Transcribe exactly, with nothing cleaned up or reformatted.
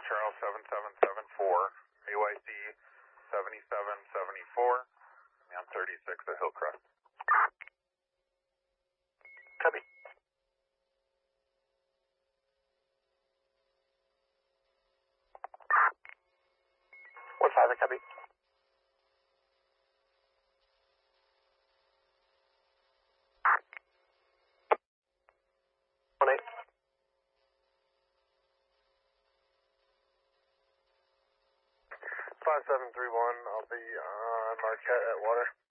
Charles seven seven seven four, A Y C seventy-seven seventy-four, I'm thirty-six at Hillcrest. Copy. One five, copy. One eight. Five seven three one, I'll be on Marquette at Water.